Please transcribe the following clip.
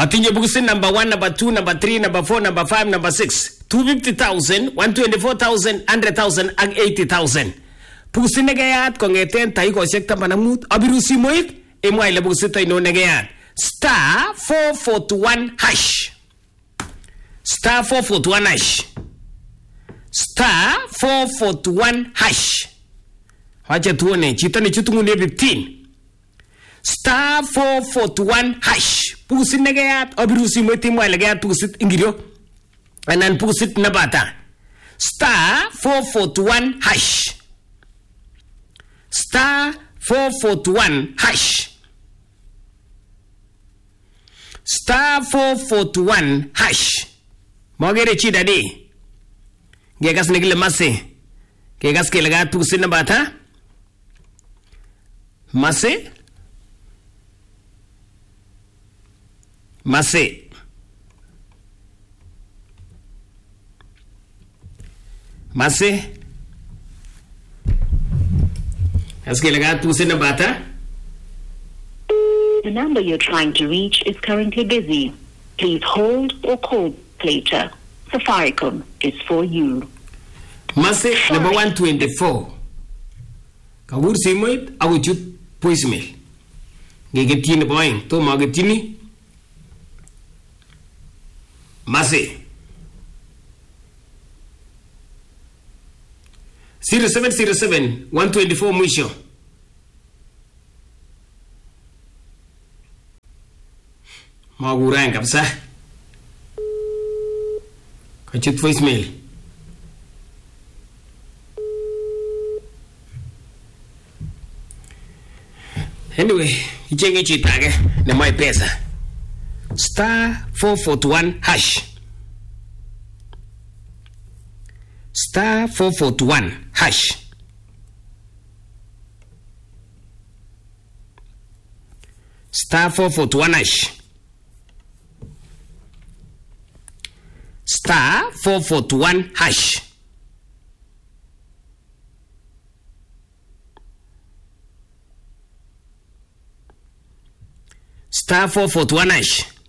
Atinye bukusit number 1, number 2, number 3, number 4, number 5, number 6. 250,000, 124,000, 100,000 ak 80,000. Bukusit nekeyat kongeten taikoshek 15 abiru simoit imwa ile bukusit aino nekeyat. Star 441 hash. Star 441 hash. Star 441 hash. Wacha tuone chito ni chutungune 15. Star 441 hash. Bukusit nekeyat abiru simoit imwa ile keyat bukusit ingiryo. Anan bukusit nabata. Star 441 hash. Star 441 hash. Star 441 hash. Mogere chida di. Gekas nikile mase. Gekas kele gat bukusit nabata. Mase. Mase. Mase. Aske lagat bukusit nabata. The number you're trying to reach is currently busy. Please hold or call later. Safaricom is for you. Mase number 124. Kawur simoit aguchut voicemail. Gegetini boing to magetini. Mase 0707 124 mwisho. Magurang kabisa. Kachut voicemail. Anyway, ichenge chitage na mai pesa. Star 441 hash. Star 441 hash. Star 441 hash. Star 441 hash. Star 441 hash.